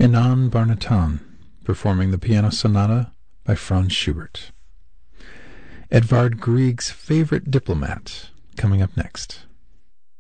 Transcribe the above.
Inan Barnatan performing the Piano Sonata by Franz Schubert. Edvard Grieg's Favorite Diplomat coming up next.